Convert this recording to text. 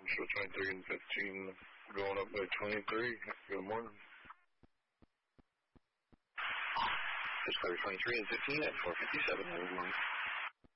So 23 and 15 going up by 23. Good morning. Discovery 23 and 15 at 457. Good morning.